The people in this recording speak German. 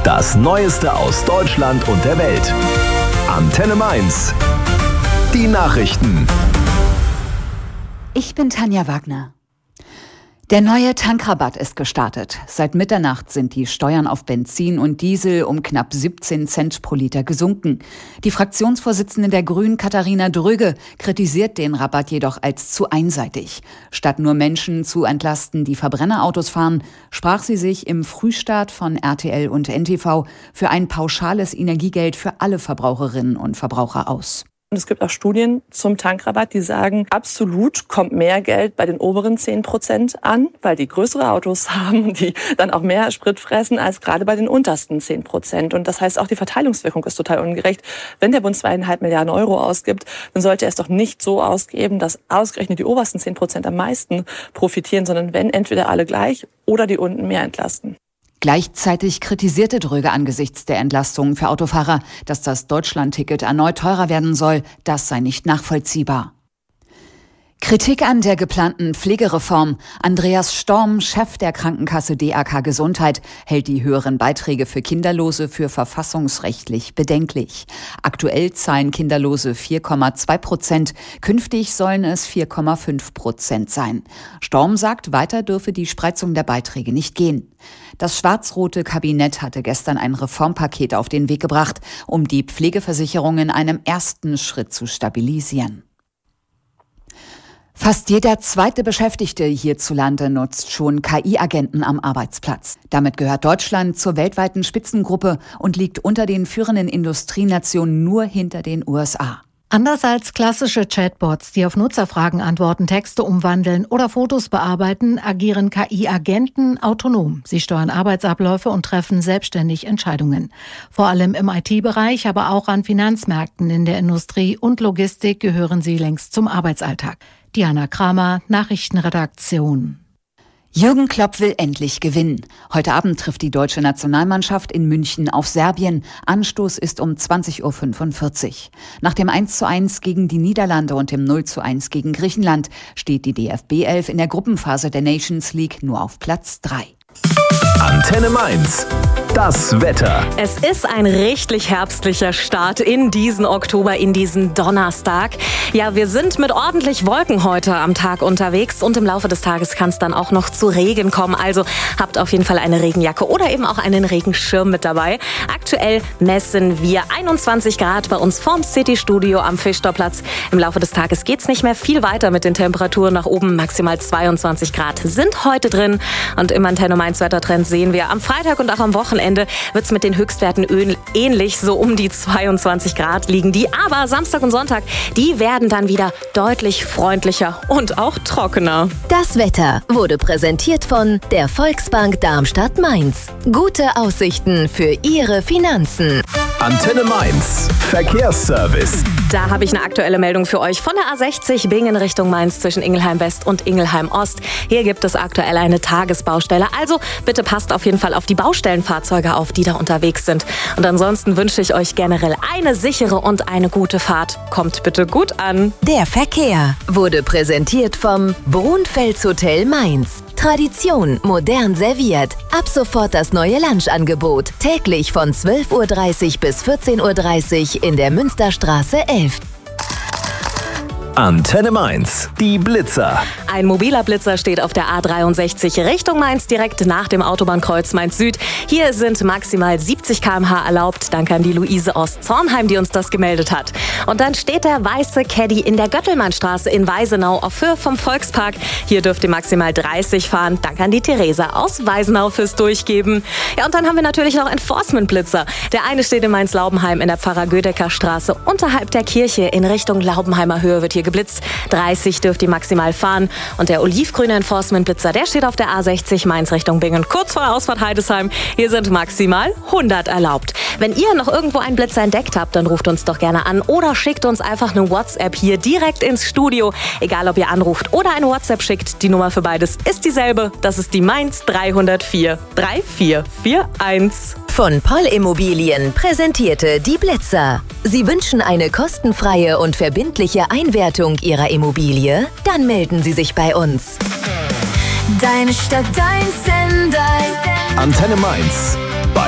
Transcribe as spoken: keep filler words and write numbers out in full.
Das Neueste aus Deutschland und der Welt. Antenne Mainz. Die Nachrichten. Ich bin Tanja Wagner. Der neue Tankrabatt ist gestartet. Seit Mitternacht sind die Steuern auf Benzin und Diesel um knapp siebzehn Cent pro Liter gesunken. Die Fraktionsvorsitzende der Grünen, Katharina Dröge, kritisiert den Rabatt jedoch als zu einseitig. Statt nur Menschen zu entlasten, die Verbrennerautos fahren, sprach sie sich im Frühstart von R T L und N T V für ein pauschales Energiegeld für alle Verbraucherinnen und Verbraucher aus. Und es gibt auch Studien zum Tankrabatt, die sagen, absolut kommt mehr Geld bei den oberen zehn Prozent an, weil die größere Autos haben, die dann auch mehr Sprit fressen, als gerade bei den untersten zehn Prozent. Und das heißt, auch die Verteilungswirkung ist total ungerecht. Wenn der Bund zweieinhalb Milliarden Euro ausgibt, dann sollte er es doch nicht so ausgeben, dass ausgerechnet die obersten zehn Prozent am meisten profitieren, sondern wenn entweder alle gleich oder die unten mehr entlasten. Gleichzeitig kritisierte Dröge angesichts der Entlastungen für Autofahrer, dass das Deutschland-Ticket erneut teurer werden soll. Das sei nicht nachvollziehbar. Kritik an der geplanten Pflegereform. Andreas Storm, Chef der Krankenkasse D A K Gesundheit, hält die höheren Beiträge für Kinderlose für verfassungsrechtlich bedenklich. Aktuell zahlen Kinderlose vier Komma zwei Prozent, künftig sollen es vier Komma fünf Prozent sein. Storm sagt, weiter dürfe die Spreizung der Beiträge nicht gehen. Das schwarz-rote Kabinett hatte gestern ein Reformpaket auf den Weg gebracht, um die Pflegeversicherung in einem ersten Schritt zu stabilisieren. Fast jeder zweite Beschäftigte hierzulande nutzt schon K I-Agenten am Arbeitsplatz. Damit gehört Deutschland zur weltweiten Spitzengruppe und liegt unter den führenden Industrienationen nur hinter den U S A. Anders als klassische Chatbots, die auf Nutzerfragen antworten, Texte umwandeln oder Fotos bearbeiten, agieren K I-Agenten autonom. Sie steuern Arbeitsabläufe und treffen selbstständig Entscheidungen. Vor allem im I T-Bereich, aber auch an Finanzmärkten, in der Industrie und Logistik gehören sie längst zum Arbeitsalltag. Diana Kramer, Nachrichtenredaktion. Jürgen Klopp will endlich gewinnen. Heute Abend trifft die deutsche Nationalmannschaft in München auf Serbien. Anstoß ist um zwanzig Uhr fünfundvierzig. Nach dem eins zu eins gegen die Niederlande und dem null zu eins gegen Griechenland steht die D F B elf in der Gruppenphase der Nations League nur auf Platz drei. Antenne Mainz. Das Wetter. Es ist ein richtig herbstlicher Start in diesen Oktober, in diesen Donnerstag. Ja, wir sind mit ordentlich Wolken heute am Tag unterwegs und im Laufe des Tages kann es dann auch noch zu Regen kommen. Also habt auf jeden Fall eine Regenjacke oder eben auch einen Regenschirm mit dabei. Aktuell messen wir einundzwanzig Grad bei uns vorm City-Studio am Fischtorplatz. Im Laufe des Tages geht es nicht mehr viel weiter mit den Temperaturen nach oben. Maximal zweiundzwanzig Grad sind heute drin. Und im Antenne Mainz Wettertrend sehen wir, am Freitag und auch am Wochenende wird es mit den Höchstwerten ähnlich, so um die zweiundzwanzig Grad liegen die. Aber Samstag und Sonntag, die werden dann wieder deutlich freundlicher und auch trockener. Das Wetter wurde präsentiert von der Volksbank Darmstadt-Mainz. Gute Aussichten für Ihre Finanzen. Antenne Mainz. Verkehrsservice. Da habe ich eine aktuelle Meldung für euch von der A sechzig Bingen Richtung Mainz zwischen Ingelheim West und Ingelheim Ost. Hier gibt es aktuell eine Tagesbaustelle. Also bitte passt auf jeden Fall auf die Baustellenfahrzeuge auf, die da unterwegs sind. Und ansonsten wünsche ich euch generell eine sichere und eine gute Fahrt. Kommt bitte gut an. Der Verkehr wurde präsentiert vom Brunfels Hotel Mainz. Tradition modern serviert. Ab sofort das neue Lunchangebot. Täglich von zwölf Uhr dreißig bis vierzehn Uhr dreißig in der Münsterstraße elf. Antenne Mainz. Die Blitzer. Ein mobiler Blitzer steht auf der A dreiundsechzig Richtung Mainz, direkt nach dem Autobahnkreuz Mainz Süd. Hier sind maximal siebzig Kilometer pro Stunde erlaubt. Danke an die Luise aus Zornheim, die uns das gemeldet hat. Und dann steht der weiße Caddy in der Göttelmannstraße in Weisenau auf Höhe vom Volkspark. Hier dürft ihr maximal dreißig fahren. Danke an die Theresa aus Weisenau fürs Durchgeben. Ja, und dann haben wir natürlich noch Enforcement-Blitzer. Der eine steht in Mainz-Laubenheim in der Pfarrer-Gödecker-Straße. Unterhalb der Kirche in Richtung Laubenheimer Höhe wird hier geblitzt. dreißig dürft ihr maximal fahren. Und der olivgrüne Enforcement-Blitzer, der steht auf der A sechzig Mainz Richtung Bingen, kurz vor der Ausfahrt Heidesheim. Hier sind maximal hundert erlaubt. Wenn ihr noch irgendwo einen Blitzer entdeckt habt, dann ruft uns doch gerne an oder schickt uns einfach eine WhatsApp hier direkt ins Studio. Egal, ob ihr anruft oder eine WhatsApp schickt, die Nummer für beides ist dieselbe. Das ist die Mainz dreihundertvier drei vier vier eins. Von Poll Immobilien präsentierte die Blitzer. Sie wünschen eine kostenfreie und verbindliche Einwertung Ihrer Immobilie? Dann melden Sie sich bei uns. Deine Stadt, dein Sender. Antenne Mainz.